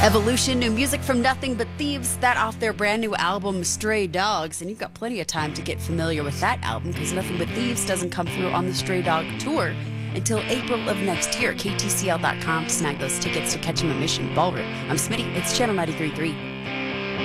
Evolution, new music from Nothing But Thieves, that off their brand new album Stray Dogs. And you've got plenty of time to get familiar with that album because Nothing But Thieves doesn't come through on the Stray Dog tour until April of next year. KTCL.com to snag those tickets to catch them at Mission Ballroom. I'm Smitty. It's Channel 93.3.